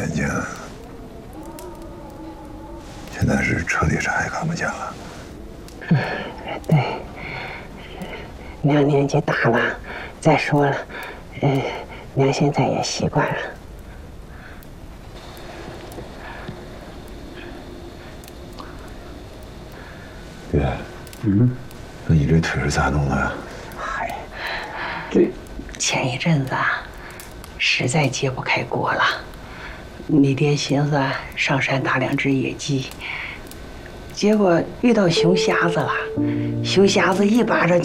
眼睛现在是彻底啥也看不见了。 对，娘年纪大了，再说了，娘现在也习惯了。 爹，那你这腿是咋弄的呀？ 嗨，这前一阵子啊，实在揭不开锅了。你爹寻思上山打2只野鸡，结果遇到熊瞎子了，熊瞎子一巴掌